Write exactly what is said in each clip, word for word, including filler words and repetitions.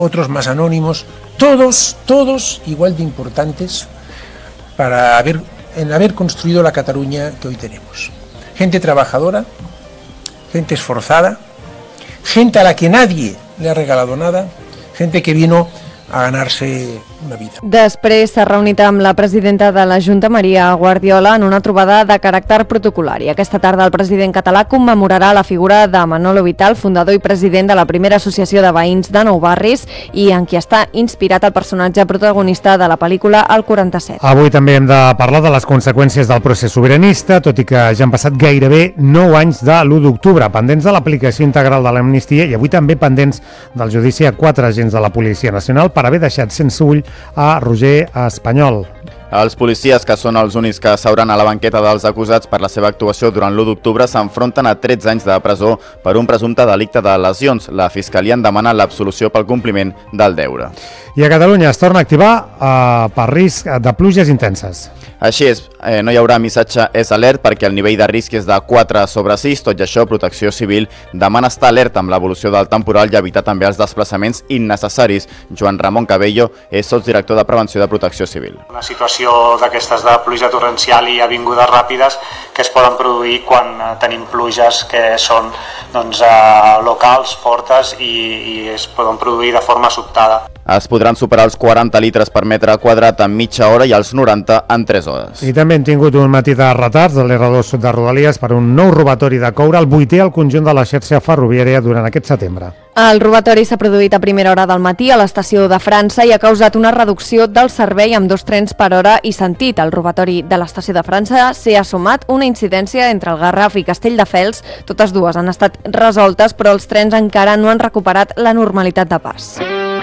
otros más anónimos, todos, todos igual de importantes para haber, en haber construido la Cataluña que hoy tenemos. Gente trabajadora, gente esforzada, gente a la que nadie le ha regalado nada, gente que vino a ganarse una vida. Després s'ha reunit amb la presidenta de la Junta, Maria Guardiola, en una trobada de caràcter protocolari. Aquesta tarda el president català commemorarà la figura de Manolo Vital, fundador i president de la primera associació de veïns de Nou Barris i en qui està inspirat el personatge protagonista de la pel·lícula El quaranta-set. Avui també hem de parlar de les conseqüències del procés sobiranista, tot i que ja han passat gairebé nou anys de l'u d'octubre, pendents de l'aplicació integral de l'amnistia i avui també pendents del judici a quatre agents de la Policia Nacional per haver deixat sense ull a Roger Espanyol. Els policies, que són els únics que seuran a la banqueta dels acusats per la seva actuació durant l'u d'octubre, s'enfronten a tretze anys de presó per un presumpte delicte de lesions. La Fiscalia en demana l'absolució pel compliment del deure. I a Catalunya es torna a activar eh, per risc de pluges intenses. Així és, eh, no hi haurà missatge és alert perquè el nivell de risc és de quatre sobre sis. Tot i això, Protecció Civil demana estar alerta amb l'evolució del temporal i evitar també els desplaçaments innecessaris. Joan Ramon Cabello és sotsdirector de Prevenció de Protecció Civil. Una situació d'aquestes de pluja torrencial i avingudes ràpides que es poden produir quan tenim pluges que són doncs, eh, locals, fortes i, i es poden produir de forma sobtada. Es podran superar els quaranta litres per metre quadrat en mitja hora i els noranta en tres hores. I també hem tingut un matí de retards de l'R dos de Rodalies per un nou robatori de coure, el vuitè al conjunt de la xarxa ferroviària durant aquest setembre. El robatori s'ha produït a primera hora del matí a l'estació de França i ha causat una reducció del servei amb dos trens per hora i sentit. El robatori de l'estació de França s'hi ha sumat una incidència entre el Garraf i Castelldefels. Totes dues han estat resoltes, però els trens encara no han recuperat la normalitat de pas.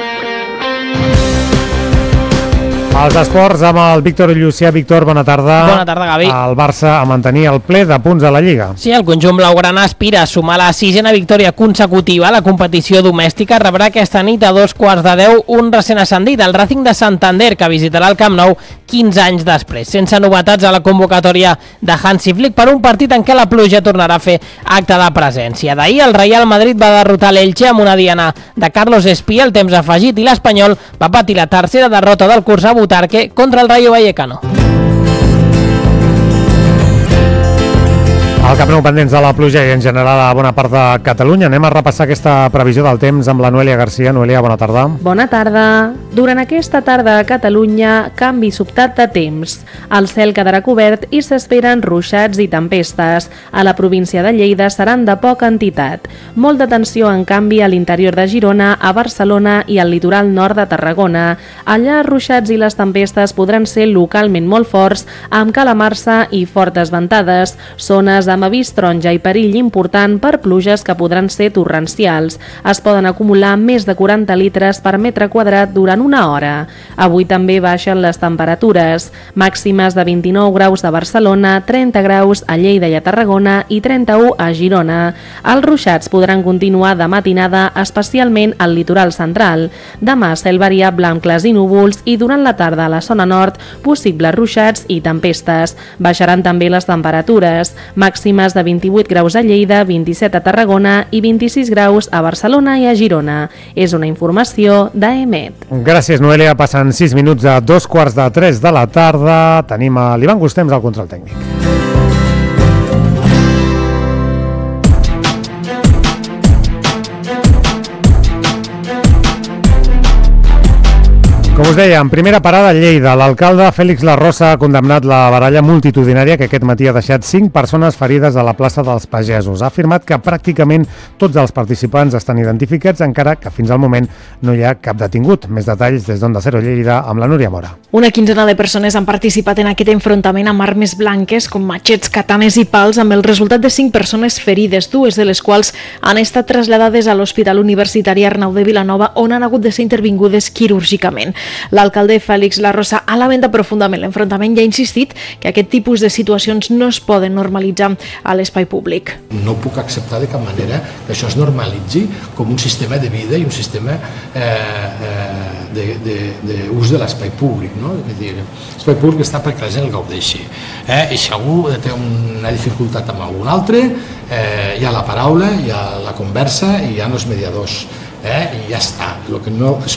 Els esports amb el Víctor Llucià. Víctor, bona tarda. Bona tarda, Gavi. El Barça a mantenir el ple de punts a la Lliga. Sí, el conjunt blaugrana aspira a sumar la sisena victòria consecutiva a la competició domèstica. Rebrà aquesta nit a dos quarts de deu un recent ascendit, el Racing de Santander, que visitarà el Camp Nou quinze anys després. Sense novetats a la convocatòria de Hansi Flick per un partit en què la pluja tornarà a fer acte de presència. D'ahir el Real Madrid va derrotar l'Elche amb una diana de Carlos Espí al temps afegit i l'Espanyol va patir la tercera derrota del curs a Butarque contra el Rayo Vallecano. Al Camp Nou pendents de la pluja i en general a bona part de Catalunya. Anem a repassar aquesta previsió del temps amb la Noelia Garcia. Noelia, bona tarda. Bona tarda. Durant aquesta tarda a Catalunya, canvi sobtat de temps. El cel quedarà cobert i s'esperen ruixats i tempestes. A la província de Lleida seran de poca entitat. Molt d'atenció, en canvi, a l'interior de Girona, a Barcelona i al litoral nord de Tarragona. Allà, ruixats i les tempestes podran ser localment molt forts, amb calamarsa i fortes ventades. Zones amb avís taronja i perill important per pluges que podran ser torrencials. Es poden acumular més de quaranta litres per metre quadrat durant una hora. Avui també baixen les temperatures, màximes de vint-i-nou graus a Barcelona, trenta graus a Lleida i a Tarragona i trenta-u a Girona. Els ruixats podran continuar de matinada, especialment al litoral central. Demà cel variable amb clars i núvols i durant la tarda a la zona nord possibles ruixats i tempestes. Baixaran també les temperatures, màximes de vint-i-vuit graus a Lleida, vint-i-set a Tarragona i vint-i-sis graus a Barcelona i a Girona. És una informació d'A E M E T. Gràcies, Noelia. Passen sis minuts a dos quarts de tres de la tarda. Tenim a l'Ivan Gustems al control tècnic. Com us deia, en primera parada a Lleida, l'alcalde Félix Larrosa ha condemnat la baralla multitudinària que aquest matí ha deixat cinc persones ferides a la plaça dels Pagesos. Ha afirmat que pràcticament tots els participants estan identificats, encara que fins al moment no hi ha cap detingut. Més detalls des d'Onda Cero Lleida amb la Núria Mora. Una quinzena de persones han participat en aquest enfrontament amb armes blanques com matxets, katanes i pals, amb el resultat de cinc persones ferides, dues de les quals han estat traslladades a l'Hospital Universitari Arnau de Vilanova, on han hagut de ser intervingudes quirúrgicament. L'alcalde Félix Larrosa ha lamentat profundament l'enfrontament i ha insistit que aquest tipus de situacions no es poden normalitzar a l'espai públic. No puc acceptar de cap manera que això es normalitzi com un sistema de vida i un sistema eh, d'ús de, de, de l'espai públic. No? L'espai públic està perquè la gent el gaudeixi. Eh? I si algú té una dificultat amb algun altre, eh, hi ha la paraula, hi ha la conversa i hi ha els mediadors. eh? I ja està. El que no es